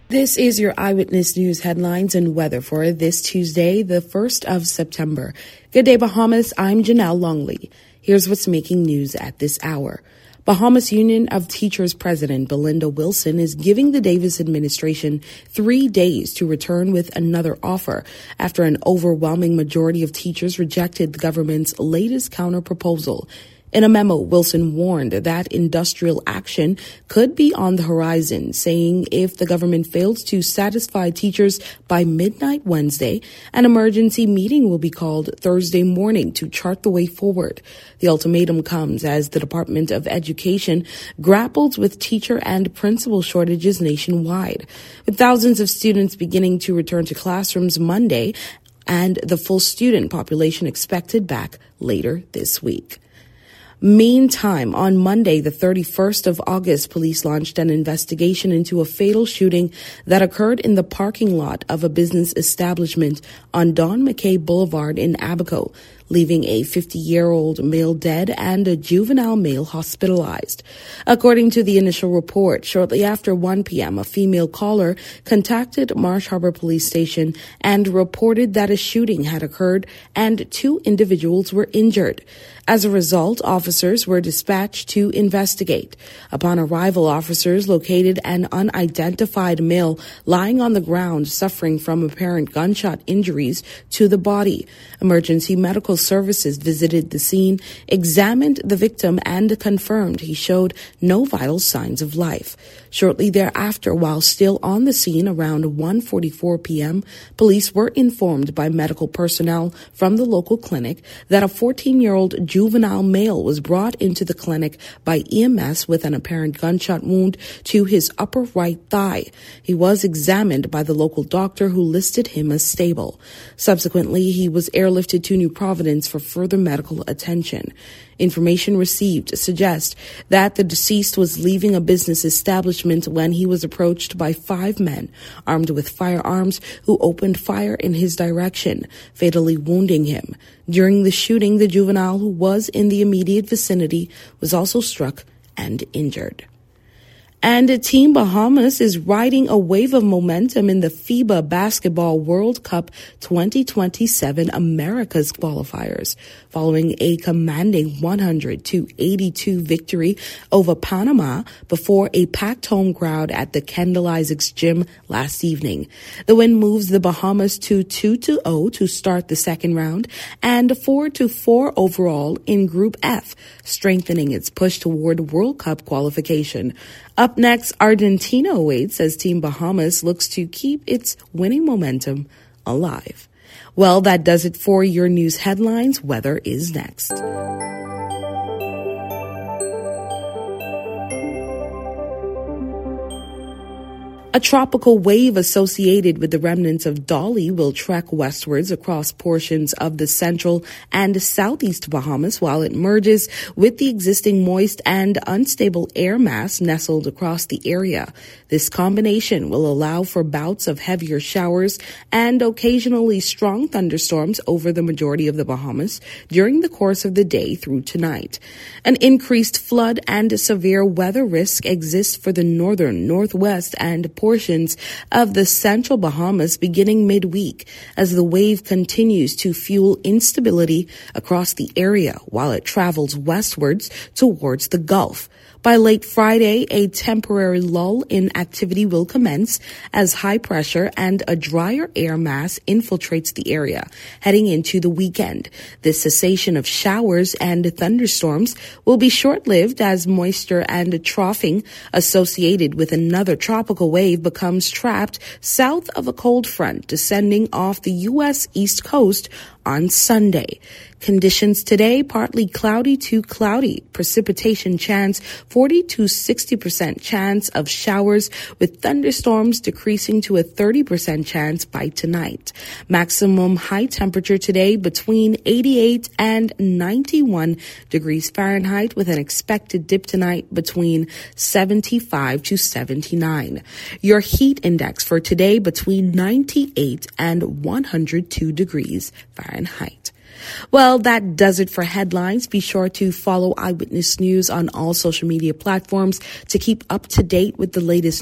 This is your Eyewitness News headlines and weather for this Tuesday, the 1st of September. Good day, Bahamas. I'm Janelle Longley. Here's what's making news at this hour. Bahamas Union of Teachers President Belinda Wilson is giving the Davis administration 3 days to return with another offer after an overwhelming majority of teachers rejected the government's latest counterproposal. In a memo, Wilson warned that industrial action could be on the horizon, saying if the government fails to satisfy teachers by midnight Wednesday, an emergency meeting will be called Thursday morning to chart the way forward. The ultimatum comes as the Department of Education grapples with teacher and principal shortages nationwide, with thousands of students beginning to return to classrooms Monday and the full student population expected back later this week. Meantime, on Monday, the 31st of August, police launched an investigation into a fatal shooting that occurred in the parking lot of a business establishment on Don McKay Boulevard in Abaco, leaving a 50-year-old male dead and a juvenile male hospitalized. According to the initial report, shortly after 1 p.m., a female caller contacted Marsh Harbor Police Station and reported that a shooting had occurred and 2 individuals were injured. As a result, officers were dispatched to investigate. Upon arrival, officers located an unidentified male lying on the ground suffering from apparent gunshot injuries to the body. Emergency medical services visited the scene, examined the victim, and confirmed he showed no vital signs of life. Shortly thereafter, while still on the scene around 1:44 p.m., police were informed by medical personnel from the local clinic that a 14-year-old juvenile male was brought into the clinic by EMS with an apparent gunshot wound to his upper right thigh. He was examined by the local doctor who listed him as stable. Subsequently, he was airlifted to New Providence for further medical attention. Information received suggests that the deceased was leaving a business establishment when he was approached by 5 men armed with firearms who opened fire in his direction, fatally wounding him. During the shooting, the juvenile who was in the immediate vicinity was also struck and injured. And Team Bahamas is riding a wave of momentum in the FIBA Basketball World Cup 2027 Americas qualifiers, following a commanding 100-82 victory over Panama before a packed home crowd at the Kendall Isaacs Gym last evening. The win moves the Bahamas to 2-0 to start the second round and 4-4 overall in Group F, strengthening its push toward World Cup qualification. Up next, Argentina awaits as Team Bahamas looks to keep its winning momentum alive. Well, that does it for your news headlines. Weather is next. A tropical wave associated with the remnants of Dolly will trek westwards across portions of the central and southeast Bahamas while it merges with the existing moist and unstable air mass nestled across the area. This combination will allow for bouts of heavier showers and occasionally strong thunderstorms over the majority of the Bahamas during the course of the day through tonight. An increased flood and severe weather risk exists for the northern, northwest, and portions of the central Bahamas beginning midweek as the wave continues to fuel instability across the area while it travels westwards towards the Gulf. By late Friday, a temporary lull in activity will commence as high pressure and a drier air mass infiltrates the area heading into the weekend. This cessation of showers and thunderstorms will be short-lived as moisture and troughing associated with another tropical wave becomes trapped south of a cold front descending off the U.S. East Coast on Sunday. Conditions today, partly cloudy to cloudy. Precipitation chance, 40 to 60% chance of showers with thunderstorms decreasing to a 30% chance by tonight. Maximum high temperature today between 88 and 91 degrees Fahrenheit with an expected dip tonight between 75 to 79. Your heat index for today between 98 and 102 degrees Fahrenheit. Well, that does it for headlines. Be sure to follow Eyewitness News on all social media platforms to keep up to date with the latest